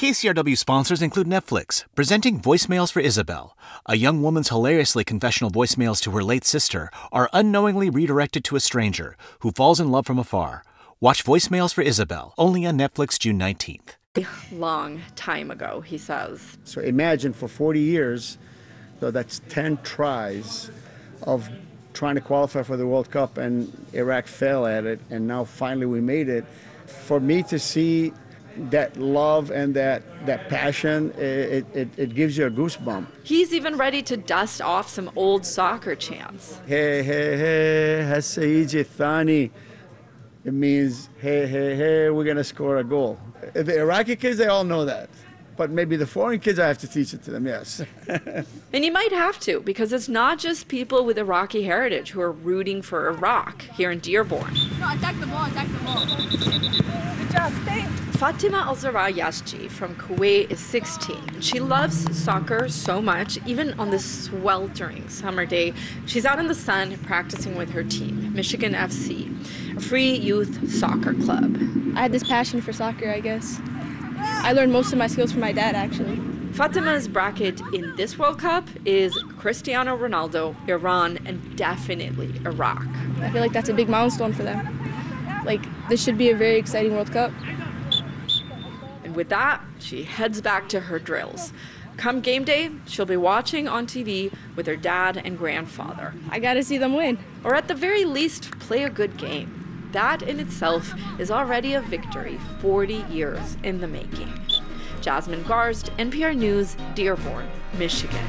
KCRW sponsors include Netflix, presenting Voicemails for Isabel. A young woman's hilariously confessional voicemails to her late sister are unknowingly redirected to a stranger who falls in love from afar. Watch Voicemails for Isabel, only on Netflix June 19th. Long time ago, he says. So imagine for 40 years, so that's 10 tries of trying to qualify for the World Cup, and Iraq failed at it, and now finally we made it. For me to see that love and that passion, it gives you a goosebump. He's even ready to dust off some old soccer chants. Hey, hey, hey, Hasaiji Thani. It means, hey, hey, hey, we're going to score a goal. The Iraqi kids, they all know that. But maybe the foreign kids, I have to teach it to them, yes. And you might have to, because it's not just people with Iraqi heritage who are rooting for Iraq here in Dearborn. No, attack the ball, attack the ball. Good job, stay. Fatima Al-Zara Yashji from Kuwait is 16. She loves soccer so much, even on this sweltering summer day. She's out in the sun practicing with her team, Michigan FC, a free youth soccer club. I had this passion for soccer, I guess. I learned most of my skills from my dad, actually. Fatima's bracket in this World Cup is Cristiano Ronaldo, Iran, and definitely Iraq. I feel like that's a big milestone for them. Like, this should be a very exciting World Cup. And with that, she heads back to her drills. Come game day, she'll be watching on TV with her dad and grandfather. I gotta see them win. Or at the very least, play a good game. That in itself is already a victory 40 years in the making. Jasmine Garst, NPR News, Dearborn, Michigan.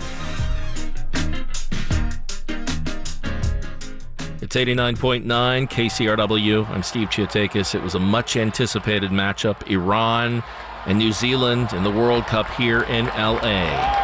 It's 89.9 KCRW. I'm Steve Chiotakis. It was a much-anticipated matchup, Iran and New Zealand in the World Cup here in L.A.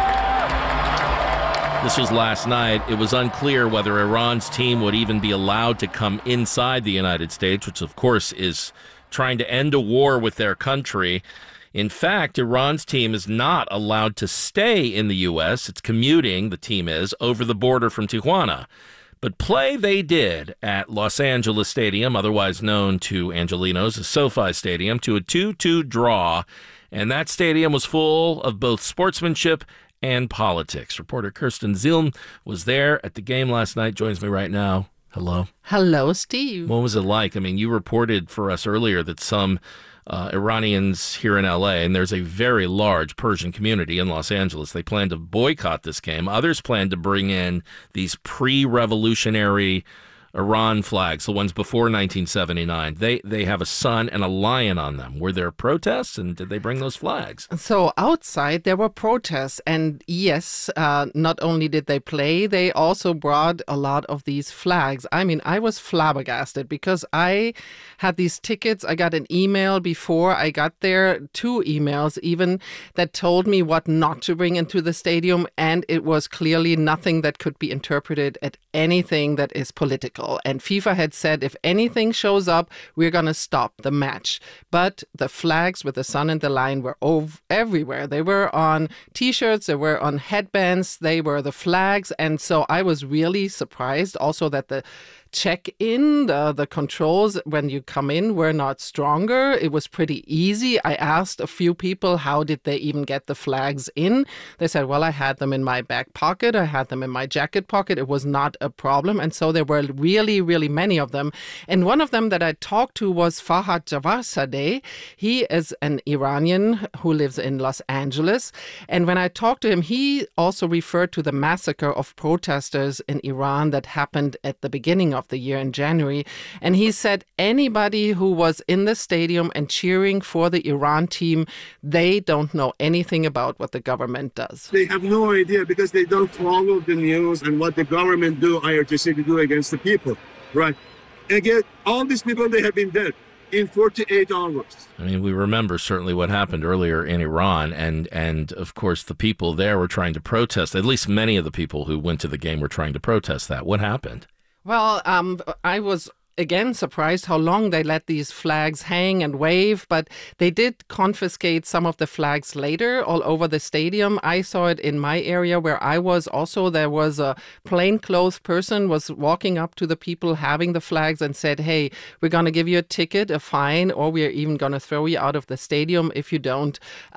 This was last night. It was unclear whether Iran's team would even be allowed to come inside the United States, which of course is trying to end a war with their country. In fact, Iran's team is not allowed to stay in the U.S. It's commuting, the team is, over the border from Tijuana. But play they did at Los Angeles Stadium, otherwise known to Angelenos as SoFi Stadium, to a 2-2 draw. And that stadium was full of both sportsmanship and politics. Reporter Kirsten Zilm was there at the game last night, joins me right now. Hello. Hello, Steve. What was it like? I mean, you reported for us earlier that some Iranians here in L.A., and there's a very large Persian community in Los Angeles, they plan to boycott this game. Others plan to bring in these pre-revolutionary Iran flags, the ones before 1979. They have a sun and a lion on them. Were there protests, and did they bring those flags? So outside there were protests, and yes, not only did they play, they also brought a lot of these flags. I mean, I was flabbergasted because I had these tickets. I got an email before I got there, 2 emails even, that told me what not to bring into the stadium, and it was clearly nothing that could be interpreted at anything that is political. And FIFA had said, if anything shows up, we're going to stop the match. But the flags with the sun and the lion were everywhere. They were on T-shirts, they were on headbands, they were the flags. And so I was really surprised also that the check-in, the controls when you come in were not stronger. It was pretty easy. I asked a few people, how did they even get the flags in? They said, well, I had them in my back pocket. I had them in my jacket pocket. It was not a problem. And so there were really, really many of them. And one of them that I talked to was Fahad Javarzadeh. He is an Iranian who lives in Los Angeles. And when I talked to him, he also referred to the massacre of protesters in Iran that happened at the beginning of the year in January. And he said anybody who was in the stadium and cheering for the Iran team, they don't know anything about what the government does. They have no idea because they don't follow the news and what the government do, IRGC do against the people, right? Again, all these people, they have been dead in 48 hours. I mean, we remember certainly what happened earlier in Iran, and of course the people there were trying to protest. At least many of the people who went to the game were trying to protest that. What happened? Well, I was again surprised how long they let these flags hang and wave, but they did confiscate some of the flags later all over the stadium. I saw it in my area where I was also. There was a plainclothes person was walking up to the people having the flags and said, hey, we're going to give you a ticket, a fine, or we're even going to throw you out of the stadium if you don't